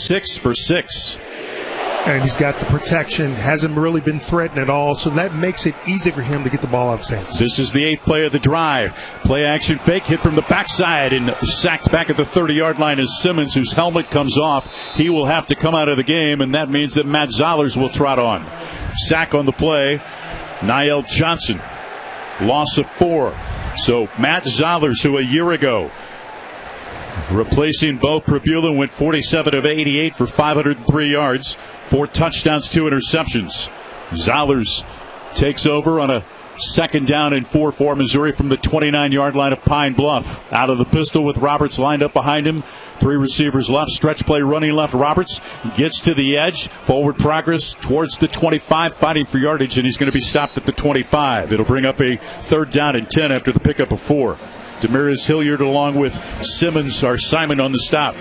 6 for 6. And he's got the protection, hasn't really been threatened at all, so that makes it easy for him to get the ball out of his hands. This is the 8th play of the drive. Play action fake, hit from the backside, and sacked back at the 30-yard line is Simmons, whose helmet comes off. He will have to come out of the game, and that means that Matt Zollers will trot on. Sack on the play, Niall Johnson. Loss of 4. So Matt Zollers, who a year ago, replacing Bo Prabula, went 47 of 88 for 503 yards, 4 touchdowns, 2 interceptions. Zollers takes over on a 2nd down and 4 for Missouri from the 29-yard line of Pine Bluff. Out of the pistol with Roberts lined up behind him. 3 receivers left, stretch play running left. Roberts gets to the edge, forward progress towards the 25, fighting for yardage, and he's going to be stopped at the 25. It'll bring up a 3rd down and 10 after the pickup of 4. Demarius Hilliard along with Simmons are Simon on the stop.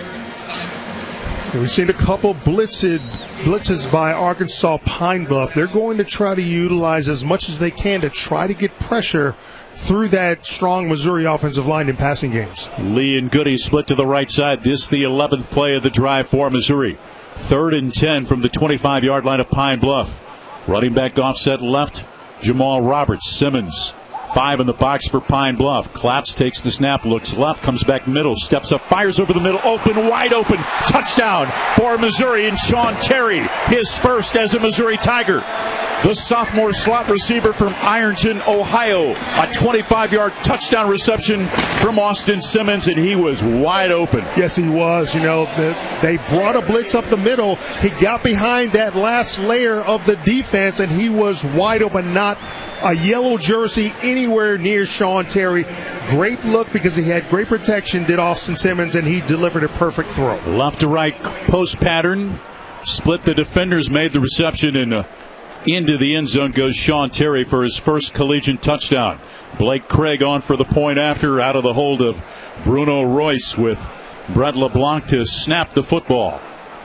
And we've seen a couple blitzes by Arkansas Pine Bluff. They're going to try to utilize as much as they can to try to get pressure through that strong Missouri offensive line in passing games. Lee and Goody split to the right side. This the 11th play of the drive for Missouri. 3rd and 10 from the 25-yard line of Pine Bluff. Running back offset left, Jamal Roberts. Simmons, 5 in the box for Pine Bluff. Claps, takes the snap, looks left, comes back middle, steps up, fires over the middle, open, wide open. Touchdown for Missouri and Sean Terry, his first as a Missouri Tiger. The sophomore slot receiver from Ironton, Ohio. A 25-yard touchdown reception from Austin Simmons, and he was wide open. Yes, he was. You know, they brought a blitz up the middle. He got behind that last layer of the defense, and he was wide open. Not a yellow jersey anywhere near Sean Terry. Great look because he had great protection, did Austin Simmons, and he delivered a perfect throw. Left to right post pattern. Split the defenders, made the reception, and into the end zone goes Sean Terry for his first collegiate touchdown. Blake Craig on for the point after, out of the hold of Bruno Royce with Brett LeBlanc to snap the football.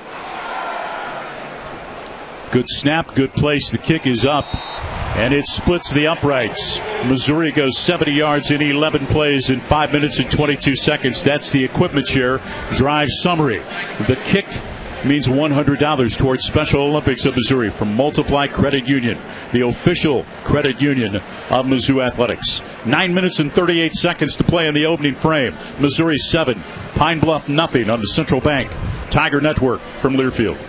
Good snap, good place. The kick is up, and it splits the uprights. Missouri goes 70 yards in 11 plays in 5 minutes and 22 seconds. That's the equipment share drive summary. The kick means $100 towards Special Olympics of Missouri from Multiply Credit Union, the official credit union of Mizzou Athletics. 9 minutes and 38 seconds to play in the opening frame. Missouri 7, Pine Bluff nothing on the Central Bank Tiger Network from Learfield.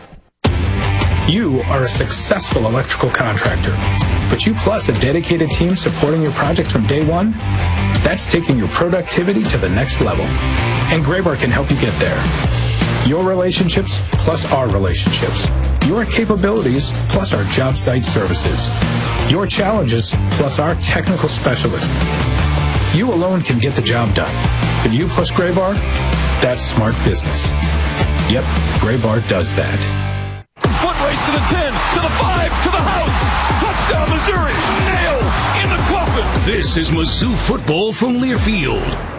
You are a successful electrical contractor, but you plus a dedicated team supporting your project from day one? That's taking your productivity to the next level. And Graybar can help you get there. Your relationships plus our relationships. Your capabilities plus our job site services. Your challenges plus our technical specialists. You alone can get the job done. But you plus Graybar, that's smart business. Yep, Graybar does that. Foot race to the 10, to the 5, to the house. Touchdown, Missouri. Nail in the coffin. This is Mizzou football from Learfield.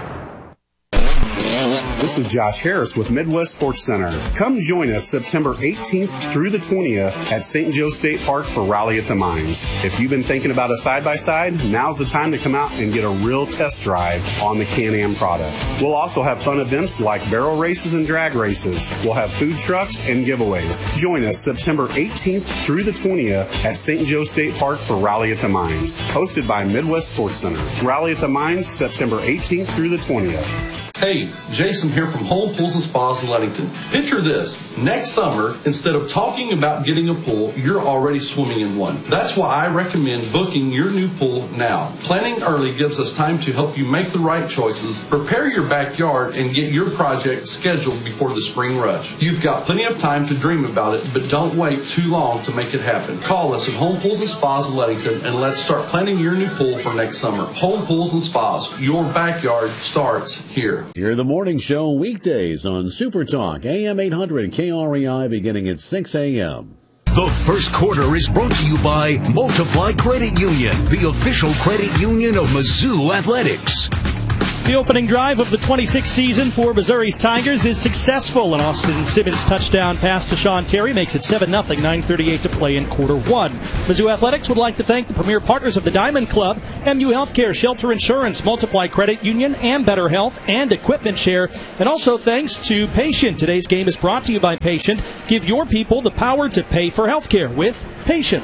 This is Josh Harris with Midwest Sports Center. Come join us September 18th through the 20th at St. Joe State Park for Rally at the Mines. If you've been thinking about a side-by-side, now's the time to come out and get a real test drive on the Can-Am product. We'll also have fun events like barrel races and drag races. We'll have food trucks and giveaways. Join us September 18th through the 20th at St. Joe State Park for Rally at the Mines. Hosted by Midwest Sports Center. Rally at the Mines September 18th through the 20th. Hey, Jason here from Home Pools and Spas in Ludington. Picture this. Next summer, instead of talking about getting a pool, you're already swimming in one. That's why I recommend booking your new pool now. Planning early gives us time to help you make the right choices, prepare your backyard, and get your project scheduled before the spring rush. You've got plenty of time to dream about it, but don't wait too long to make it happen. Call us at Home Pools and Spas in Ludington, and let's start planning your new pool for next summer. Home Pools and Spas, your backyard starts here. Hear the morning show weekdays on Super Talk, AM 800 KREI, beginning at 6 a.m. The first quarter is brought to you by Multiply Credit Union, the official credit union of Mizzou Athletics. The opening drive of the 26th season for Missouri's Tigers is successful. An Austin Simmons touchdown pass to Sean Terry makes it 7-0, 9:38 to play in quarter one. Mizzou Athletics would like to thank the premier partners of the Diamond Club, MU Healthcare, Shelter Insurance, Multiply Credit Union, and Better Health, and Equipment Share. And also thanks to Patient. Today's game is brought to you by Patient. Give your people the power to pay for healthcare with Patient.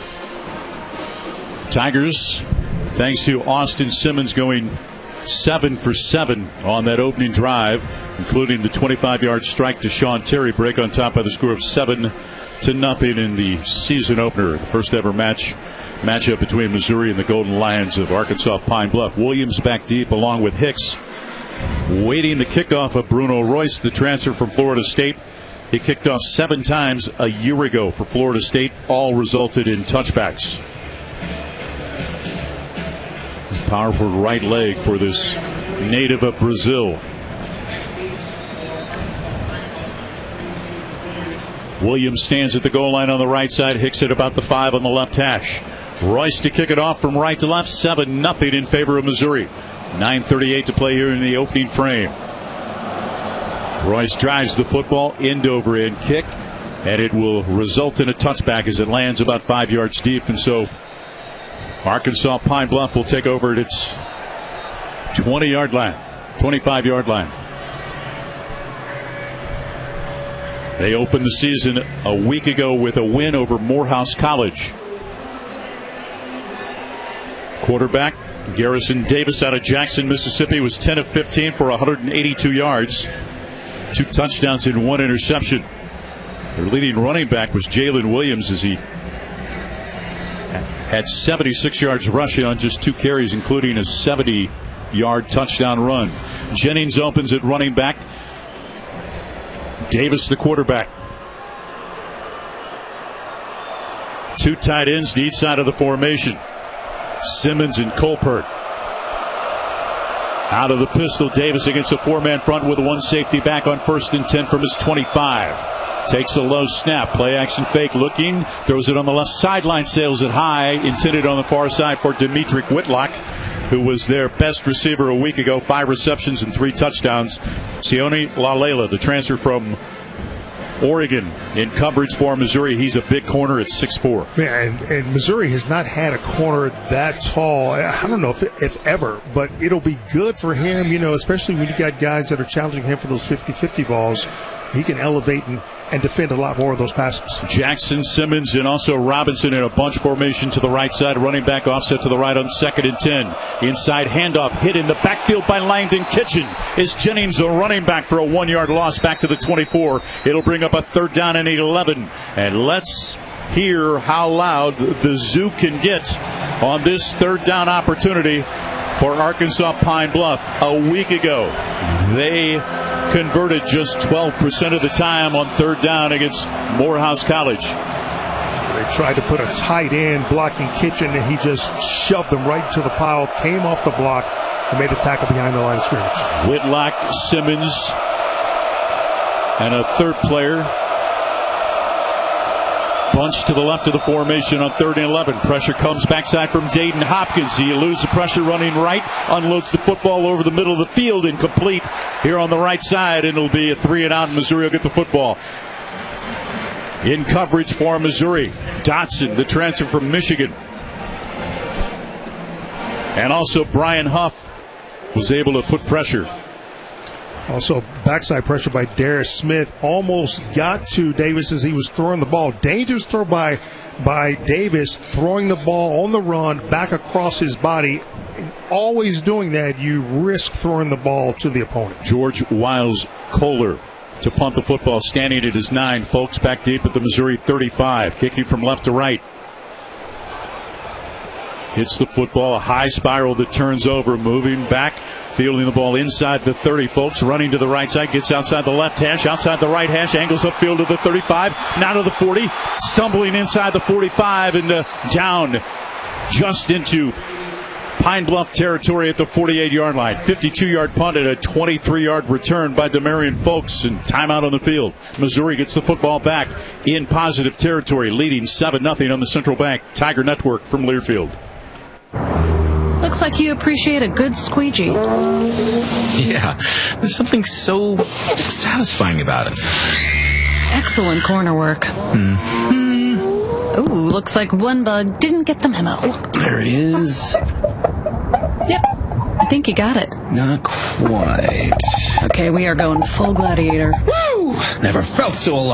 Tigers, thanks to Austin Simmons, going 7 for 7 on that opening drive, including the 25-yard strike to Sean Terry. Break on top by the score of 7-0 in the season opener. The first ever matchup between Missouri and the Golden Lions of Arkansas Pine Bluff. Williams back deep along with Hicks. Waiting the kickoff of Bruno Royce, the transfer from Florida State. He kicked off 7 times a year ago for Florida State. All resulted in touchbacks. Powerful right leg for this native of Brazil. Williams stands at the goal line on the right side. Hicks at about the 5 on the left hash. Royce to kick it off from right to left. 7-0 in favor of Missouri. 9:38 to play here in the opening frame. Royce drives the football, end over end kick, and it will result in a touchback as it lands about 5 yards deep. And so Arkansas Pine Bluff will take over at its 20-yard line, 25-yard line. They opened the season a week ago with a win over Morehouse College. Quarterback Garrison Davis out of Jackson, Mississippi, was 10 of 15 for 182 yards. 2 touchdowns and 1 interception. Their leading running back was Jalen Williams, as he had 76 yards rushing on just 2 carries, including a 70-yard touchdown run. Jennings opens at running back. Davis the quarterback. 2 tight ends to each side of the formation. Simmons and Colpert. Out of the pistol, Davis against a 4-man front with 1 safety back on 1st and 10 from his 25. Takes a low snap, play action fake looking, throws it on the left sideline, sails it high, intended on the far side for Demetric Whitlock, who was their best receiver a week ago. 5 receptions and 3 touchdowns. Sione Lalela, the transfer from Oregon, in coverage for Missouri. He's a big corner at 6'4". Yeah, and Missouri has not had a corner that tall, I don't know if ever, but it'll be good for him, especially when you got guys that are challenging him for those 50-50 balls. He can elevate and defend a lot more of those passes. Jackson, Simmons, and also Robinson in a bunch formation to the right side. Running back offset to the right on 2nd and 10. Inside handoff hit in the backfield by Langdon Kitchen. Is Jennings the running back for a 1-yard loss back to the 24. It'll bring up a 3rd down and 11. And let's hear how loud the Zoo can get on this 3rd down opportunity for Arkansas Pine Bluff. A week ago, they converted just 12% of the time on 3rd down against Morehouse College. They tried to put a tight end blocking Kitchen, and he just shoved them right into the pile, came off the block, and made a tackle behind the line of scrimmage. Whitlock, Simmons, and a 3rd player bunched to the left of the formation on 3rd and 11. Pressure comes backside from Dayton Hopkins. He eludes the pressure running right, unloads the football over the middle of the field, incomplete here on the right side, and it'll be a 3 and out, and Missouri will get the football. In coverage for Missouri, Dotson, the transfer from Michigan. And also Brian Huff was able to put pressure. Also, backside pressure by Darius Smith almost got to Davis as he was throwing the ball. Dangerous throw by Davis, throwing the ball on the run back across his body. Always doing that, you risk throwing the ball to the opponent. George Wiles Kohler to punt the football, standing at his 9. Folks back deep at the Missouri 35, kicking from left to right. Hits the football, a high spiral that turns over, moving back, fielding the ball inside the 30. Folks running to the right side, gets outside the left hash, outside the right hash, angles upfield to the 35, now to the 40, stumbling inside the 45 and down just into Pine Bluff territory at the 48-yard line. 52-yard punt and a 23-yard return by Demarion Folks, and timeout on the field. Missouri gets the football back in positive territory, leading 7-0 on the Central Bank Tiger Network from Learfield. Looks like you appreciate a good squeegee. Yeah, there's something so satisfying about it. Excellent corner work. Ooh, looks like one bug didn't get the memo. There he is. Yep, I think you got it. Not quite. Okay, we are going full gladiator. Woo! Never felt so alive.